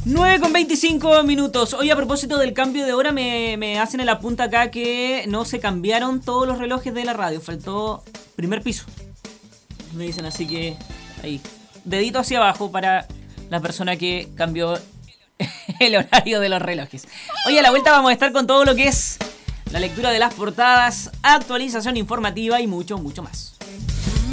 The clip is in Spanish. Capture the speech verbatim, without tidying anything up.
nueve con veinticinco minutos. Hoy, a propósito del cambio de hora, me, me hacen el apunte acá que no se cambiaron todos los relojes de la radio. Faltó primer piso, me dicen, así que ahí, dedito hacia abajo para la persona que cambió el horario de los relojes. Hoy a la vuelta vamos a estar con todo lo que es la lectura de las portadas, actualización informativa y mucho, mucho más.